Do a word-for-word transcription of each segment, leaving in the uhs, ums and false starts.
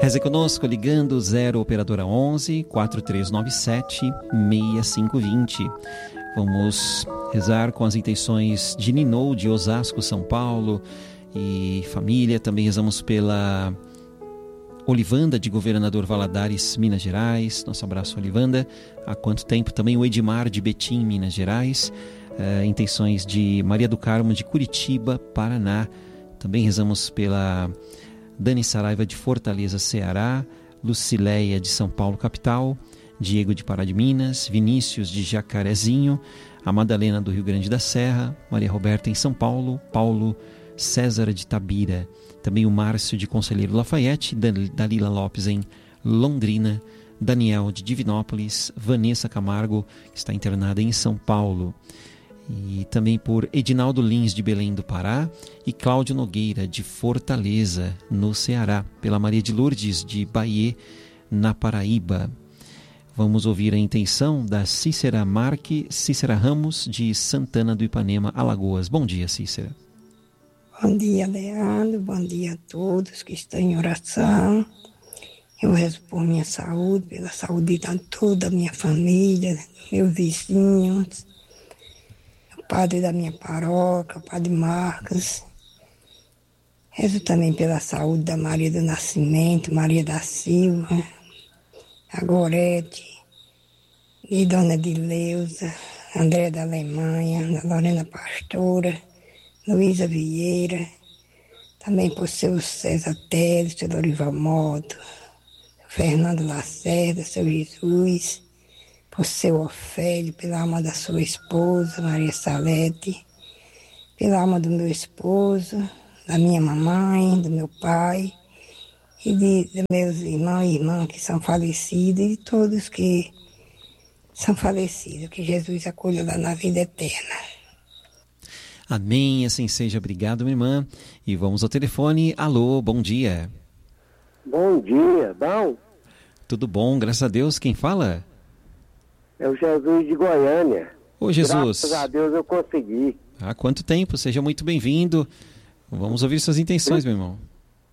Reze conosco ligando zero operadora onze, quatro três nove sete, seis cinco dois zero. Vamos rezar com as intenções de Ninou, de Osasco, São Paulo e família. Também rezamos pela Olivanda, de Governador Valadares, Minas Gerais. Nosso abraço, Olivanda. Há quanto tempo? Também o Edmar, de Betim, Minas Gerais. Uh, intenções de Maria do Carmo, de Curitiba, Paraná. Também rezamos pela Dani Saraiva, de Fortaleza, Ceará. Lucileia, de São Paulo, capital. Diego, de Pará de Minas. Vinícius, de Jacarezinho. A Madalena, do Rio Grande da Serra. Maria Roberta, em São Paulo. Paulo César, de Tabira. Também o Márcio, de Conselheiro Lafayette. Dalila Lopes, em Londrina. Daniel, de Divinópolis. Vanessa Camargo, que está internada em São Paulo. E também por Edinaldo Lins, de Belém do Pará. E Cláudio Nogueira, de Fortaleza, no Ceará. Pela Maria de Lourdes, de Bahia, na Paraíba. Vamos ouvir a intenção da Cícera Marque, Cícera Ramos, de Santana do Ipanema, Alagoas. Bom dia, Cícera. Bom dia, Leandro. Bom dia a todos que estão em oração. Eu rezo por minha saúde, pela saúde de toda a minha família, meus vizinhos, o padre da minha paróquia, o padre Marcos. Rezo também pela saúde da Maria do Nascimento, Maria da Silva, a Gorete, e Dona Dileuza, André da Alemanha, da Lorena Pastora, Luísa Vieira, também por seu César Teles, seu Dorival Moto, Fernando Lacerda, seu Jesus, por seu Ofélio, pela alma da sua esposa, Maria Salete, pela alma do meu esposo, da minha mamãe, do meu pai, e de, de meus irmãos e irmãs que são falecidos, e de todos que são falecidos, que Jesus acolha lá na vida eterna. Amém, assim seja. Obrigado, minha irmã. E vamos ao telefone. Alô, bom dia. Bom dia, bom? Tudo bom, graças a Deus. Quem fala? É o Jesus de Goiânia. Ô, Jesus. Graças a Deus eu consegui. Há quanto tempo? Seja muito bem-vindo. Vamos ouvir suas intenções, meu irmão.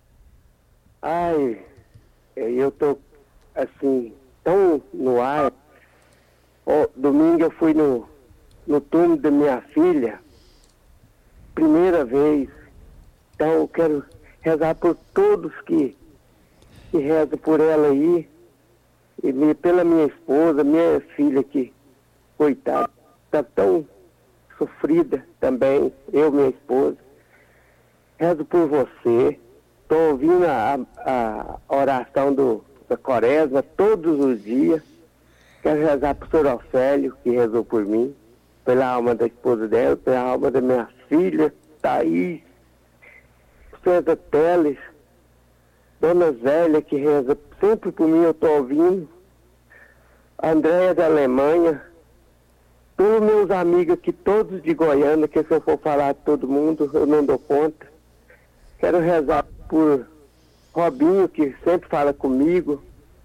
Ai, eu tô, assim, tão no ar. Oh, domingo eu fui no, no túmulo da minha filha, primeira vez. Então eu quero rezar por todos que, que rezam por ela aí, e me, pela minha esposa, minha filha que, coitada, está tão sofrida também, eu, minha esposa. Rezo por você, estou ouvindo a, a oração do, da Quaresma todos os dias. Quero rezar por senhor Ofélio, que rezou por mim, pela alma da esposa dela, pela alma da minha filha, Thaís, César Teles, Dona Zélia, que reza sempre por mim, eu estou ouvindo, Andréia da Alemanha, pelos meus amigos aqui, todos de Goiânia, que se eu for falar de todo mundo, eu não dou conta. Quero rezar por Robinho, que sempre fala comigo,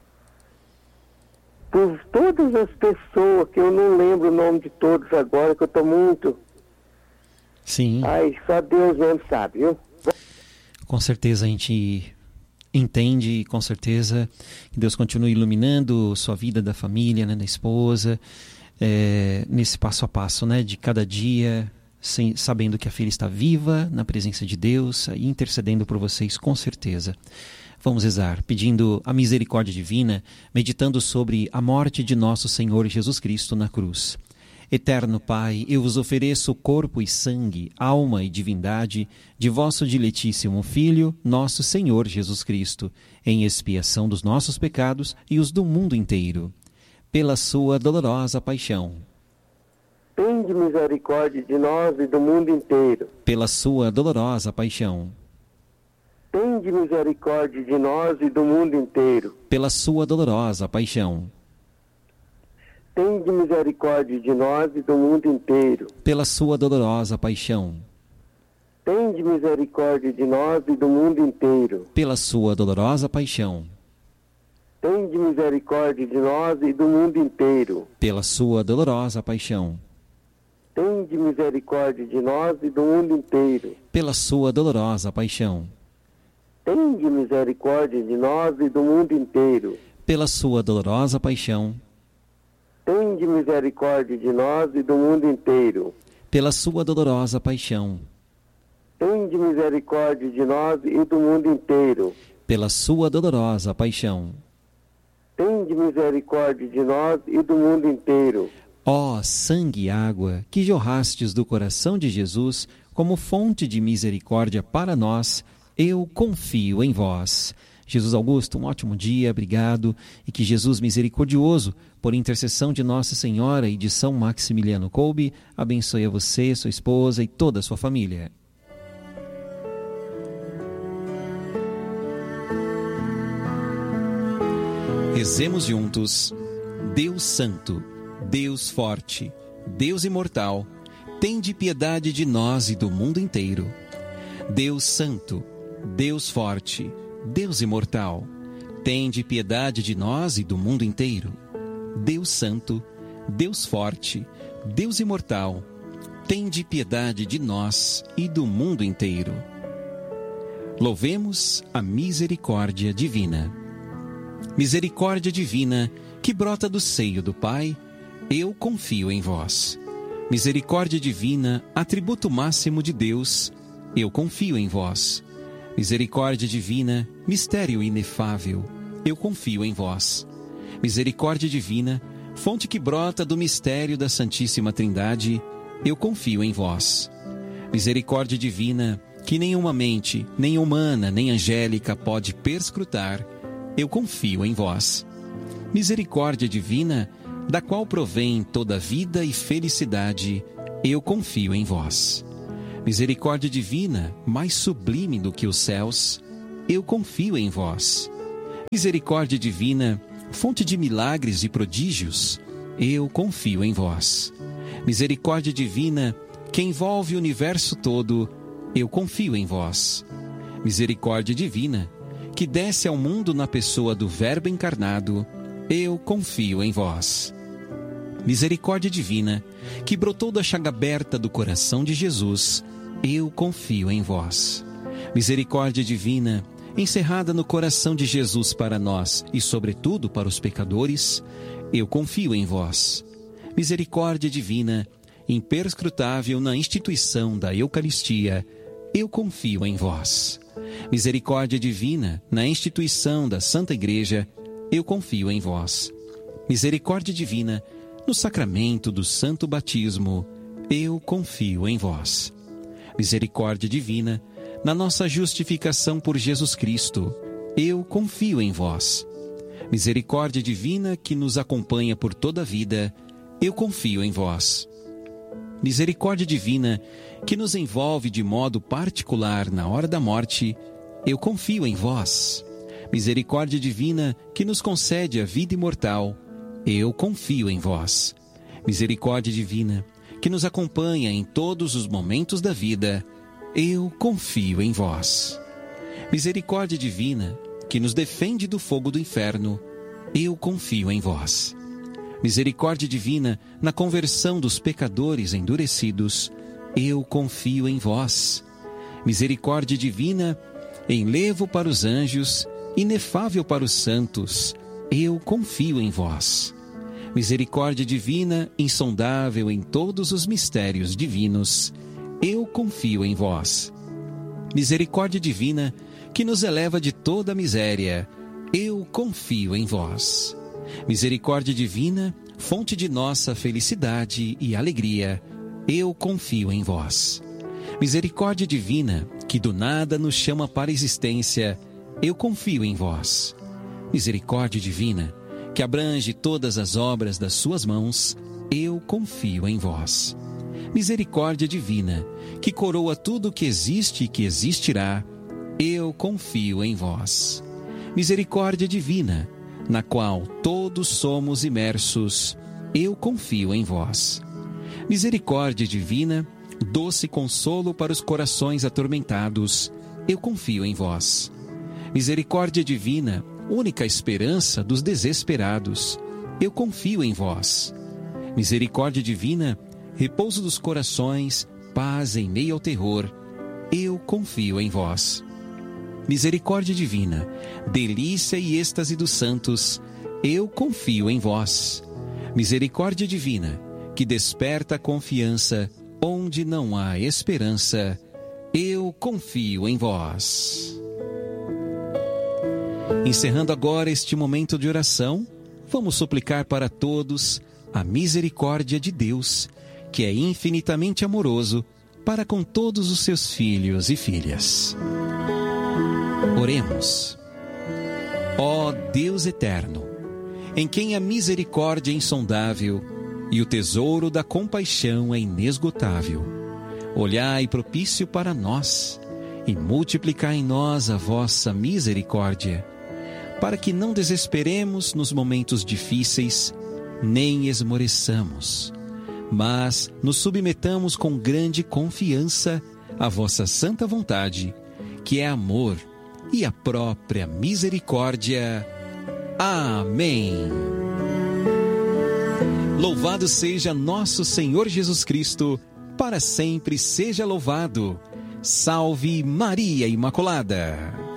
por todas as pessoas, que eu não lembro o nome de todos agora, que eu estou muito... Sim. Ai, só Deus mesmo sabe, viu? Com certeza a gente entende, com certeza que Deus continue iluminando sua vida, da família, né, da esposa, é, nesse passo a passo, né, de cada dia, sem, sabendo que a filha está viva na presença de Deus e intercedendo por vocês, com certeza. Vamos rezar, pedindo a misericórdia divina, meditando sobre a morte de nosso Senhor Jesus Cristo na cruz. Eterno Pai, eu vos ofereço o corpo e sangue, alma e divindade de vosso diletíssimo Filho, nosso Senhor Jesus Cristo, em expiação dos nossos pecados e os do mundo inteiro, pela sua dolorosa paixão. Tende misericórdia de nós e do mundo inteiro. Pela sua dolorosa paixão. Tende misericórdia de nós e do mundo inteiro. Pela sua dolorosa paixão. Tende misericórdia de nós e do mundo inteiro. Pela sua dolorosa paixão. Tende misericórdia de nós e do mundo inteiro. Pela sua dolorosa paixão. Tende misericórdia de nós e do mundo inteiro. Pela sua dolorosa paixão. Tende misericórdia de nós e do mundo inteiro. Pela sua dolorosa paixão. tende misericórdia de nós e do mundo inteiro. Pela sua dolorosa paixão, Tende misericórdia de nós e do mundo inteiro. pela sua dolorosa paixão, Tende misericórdia de nós e do mundo inteiro. pela sua dolorosa paixão. Tende misericórdia de nós e do mundo inteiro. Ó sangue e água que jorrastes do coração de Jesus como fonte de misericórdia para nós, eu confio em vós. Jesus Augusto, um ótimo dia, obrigado, e que Jesus misericordioso, por intercessão de Nossa Senhora e de São Maximiliano Kolbe, abençoe a você, sua esposa e toda a sua família. Rezemos juntos. Deus Santo, Deus Forte, Deus Imortal, tende piedade de nós e do mundo inteiro. Deus Santo, Deus Forte, Deus Imortal, tende piedade de nós e do mundo inteiro. Deus Santo, Deus Forte, Deus Imortal, tende piedade de nós e do mundo inteiro. Louvemos a misericórdia divina. Misericórdia divina que brota do seio do Pai, eu confio em vós. Misericórdia divina, atributo máximo de Deus, eu confio em vós. Misericórdia divina, mistério inefável, eu confio em vós. Misericórdia divina, fonte que brota do mistério da Santíssima Trindade, eu confio em vós. Misericórdia divina, que nenhuma mente, nem humana, nem angélica pode perscrutar, eu confio em vós. Misericórdia divina, da qual provém toda vida e felicidade, eu confio em vós. Misericórdia divina, mais sublime do que os céus, eu confio em vós. Misericórdia divina, fonte de milagres e prodígios, eu confio em vós. Misericórdia divina, que envolve o universo todo, eu confio em vós. Misericórdia divina, que desce ao mundo na pessoa do Verbo encarnado, eu confio em vós. Misericórdia divina, que brotou da chaga aberta do coração de Jesus, eu confio em vós. Misericórdia divina, encerrada no coração de Jesus para nós e sobretudo para os pecadores, eu confio em vós. Misericórdia divina, imperscrutável na instituição da Eucaristia, eu confio em vós. Misericórdia divina, na instituição da Santa Igreja, eu confio em vós. Misericórdia divina, no sacramento do Santo Batismo, eu confio em vós. Misericórdia divina, na nossa justificação por Jesus Cristo, eu confio em vós. Misericórdia divina que nos acompanha por toda a vida, eu confio em vós. Misericórdia divina que nos envolve de modo particular na hora da morte, eu confio em vós. Misericórdia divina que nos concede a vida imortal, eu confio em vós. Misericórdia divina que nos acompanha em todos os momentos da vida, eu confio em vós. Misericórdia divina que nos defende do fogo do inferno, eu confio em vós. Misericórdia divina na conversão dos pecadores endurecidos, eu confio em vós. Misericórdia divina em levo para os anjos, inefável para os santos, eu confio em vós. Misericórdia divina, insondável em todos os mistérios divinos, eu confio em vós. Misericórdia divina, que nos eleva de toda a miséria, eu confio em vós. Misericórdia divina, fonte de nossa felicidade e alegria, eu confio em vós. Misericórdia divina, que do nada nos chama para a existência, eu confio em vós. Misericórdia divina, que abrange todas as obras das suas mãos, eu confio em vós. Misericórdia divina, que coroa tudo o que existe e que existirá, eu confio em vós. Misericórdia divina, na qual todos somos imersos, eu confio em vós. Misericórdia divina, doce consolo para os corações atormentados, eu confio em vós. Misericórdia divina, única esperança dos desesperados, eu confio em vós. Misericórdia divina, repouso dos corações, paz em meio ao terror, eu confio em vós. misericórdia divina, delícia e êxtase dos santos, eu confio em vós. Misericórdia divina, que desperta a confiança onde não há esperança, eu confio em vós. Encerrando agora este momento de oração, vamos suplicar para todos a misericórdia de Deus, que é infinitamente amoroso para com todos os seus filhos e filhas. Oremos. Ó Deus eterno, em quem a misericórdia é insondável e o tesouro da compaixão é inesgotável, olhai propício para nós e multiplicai em nós a vossa misericórdia, para que não desesperemos nos momentos difíceis, nem esmoreçamos, mas nos submetamos com grande confiança à vossa santa vontade, que é amor e a própria misericórdia. Amém. Louvado seja nosso Senhor Jesus Cristo, para sempre seja louvado. Salve Maria Imaculada.